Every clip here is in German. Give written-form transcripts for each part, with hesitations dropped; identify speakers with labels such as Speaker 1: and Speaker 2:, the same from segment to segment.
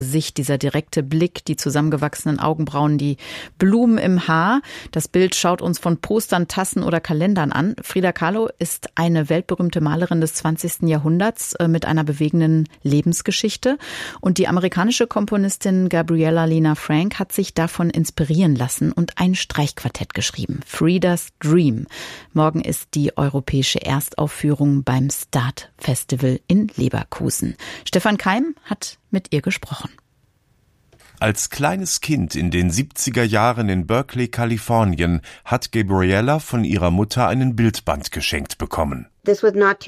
Speaker 1: Gesicht, dieser direkte Blick, die zusammengewachsenen Augenbrauen, die Blumen im Haar. Das Bild schaut uns von Postern, Tassen oder Kalendern an. Frida Kahlo ist eine weltberühmte Malerin des 20. Jahrhunderts mit einer bewegenden Lebensgeschichte. Und die amerikanische Komponistin Gabriella Lena Frank hat sich davon inspirieren lassen und ein Streichquartett geschrieben. Frida's Dream. Morgen ist die europäische Erstaufführung beim Start Festival in Leverkusen. Stefan Keim hat mit ihr gesprochen.
Speaker 2: Als kleines Kind in den 70er Jahren in Berkeley, Kalifornien, hat Gabriella von ihrer Mutter einen Bildband geschenkt bekommen.
Speaker 3: Das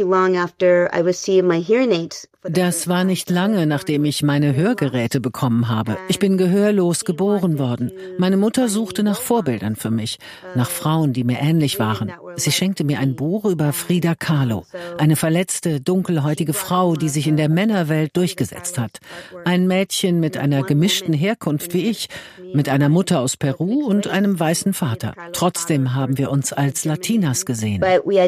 Speaker 3: war nicht lange, nachdem ich meine Hörgeräte bekommen habe. Ich bin gehörlos geboren worden. Meine Mutter suchte nach Vorbildern für mich, nach Frauen, die mir ähnlich waren. Sie schenkte mir ein Buch über Frida Kahlo, eine verletzte, dunkelhäutige Frau, die sich in der Männerwelt durchgesetzt hat. Ein Mädchen mit einer gemischten Herkunft wie ich, mit einer Mutter aus Peru und einem weißen Vater. Trotzdem haben wir uns als Latinas gesehen.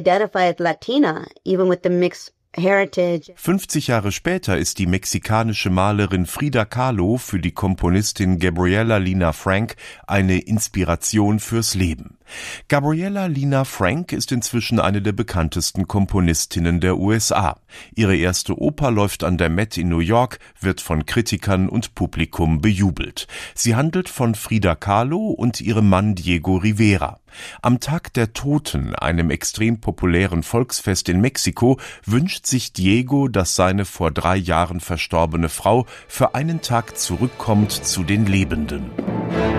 Speaker 2: 50 Jahre später ist die mexikanische Malerin Frida Kahlo für die Komponistin Gabriella Lena Frank eine Inspiration fürs Leben. Gabriella Lena Frank ist inzwischen eine der bekanntesten Komponistinnen der USA. Ihre erste Oper läuft an der Met in New York, wird von Kritikern und Publikum bejubelt. Sie handelt von Frida Kahlo und ihrem Mann Diego Rivera. Am Tag der Toten, einem extrem populären Volksfest in Mexiko, wünscht sich Diego, dass seine vor 3 Jahren verstorbene Frau für einen Tag zurückkommt zu den Lebenden.